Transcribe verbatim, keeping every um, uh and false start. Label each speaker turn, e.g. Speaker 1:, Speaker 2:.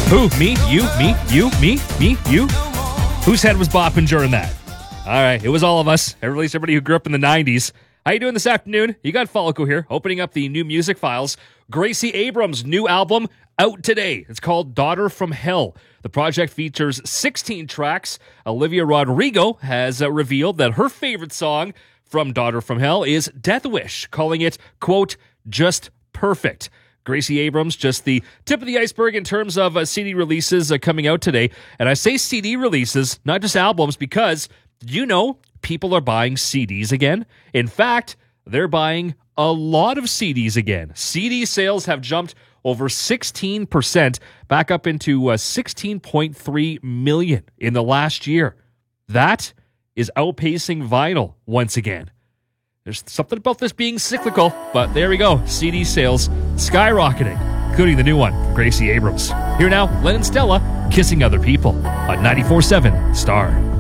Speaker 1: Who? Me? You? Me? You? Me? Me? You? Whose head was bopping during that? All right, it was all of us. At least everybody who grew up in the nineties. How you doing this afternoon? You got Follico here, opening up the new music files. Gracie Abrams' new album out today. It's called Daughter from Hell. The project features sixteen tracks. Olivia Rodrigo has uh, revealed that her favorite song from Daughter from Hell is Death Wish, calling it, quote, just perfect. Gracie Abrams, just the tip of the iceberg in terms of uh, C D releases uh, coming out today. And I say C D releases, not just albums, because, you know, people are buying C Ds again. In fact, they're buying a lot of C Ds again. C D sales have jumped over sixteen percent, back up into uh, sixteen point three million in the last year. That is outpacing vinyl once again. There's something about this being cyclical, but there we go. C D sales skyrocketing, including the new one from Gracie Abrams. Here now, Len and Stella, Kissing Other People on ninety-four point seven Star.